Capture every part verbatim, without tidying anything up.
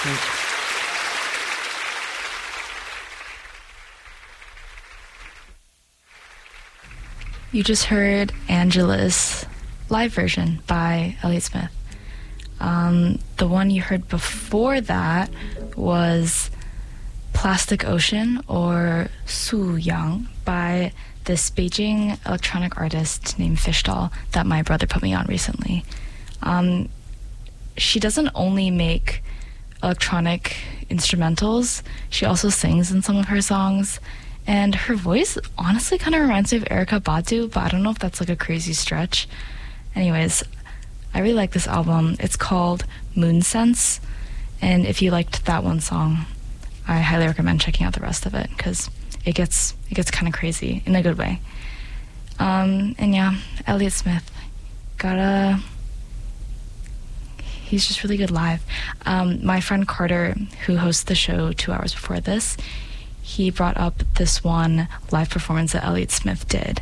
You just heard Angela's live version by Elliott Smith. Um, the one you heard before that was Plastic Ocean, or Su Yang, by this Beijing electronic artist named Fishdoll that my brother put me on recently. Um, she doesn't only make electronic instrumentals, she also sings in some of her songs. And her voice honestly kind of reminds me of Erykah Badu, but I don't know if that's like a crazy stretch. Anyways, I really like this album. It's called Moon Sense, and if you liked that one song, I highly recommend checking out the rest of it because it gets it gets kind of crazy in a good way. Um, and yeah, Elliott Smith, gotta. He's just really good live. Um, my friend Carter, who hosts the show two hours before this, he brought up this one live performance that Elliott Smith did.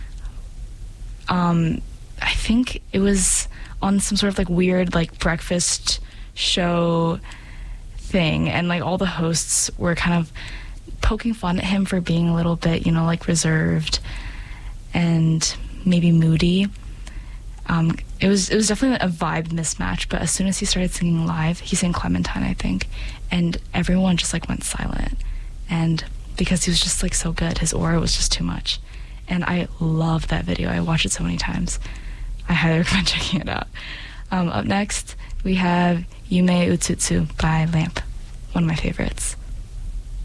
Um, I think it was on some sort of like weird like breakfast show thing, and like all the hosts were kind of poking fun at him for being a little bit, you know, like reserved and maybe moody. Um, it was it was definitely a vibe mismatch, but as soon as he started singing live, he sang Clementine, I think, and everyone just like went silent. And because he was just like so good, his aura was just too much. And I love that video. I watched it so many times. I highly recommend checking it out. Um, up next, we have Yume Utsutsu by Lamp, one of my favorites.